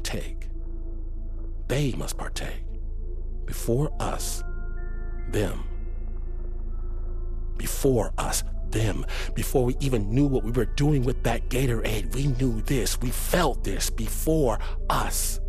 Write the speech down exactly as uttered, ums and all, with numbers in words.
partake. They must partake. Before us, them. Before us, them. Before we even knew what we were doing with that Gatorade, we knew this. We felt this before us.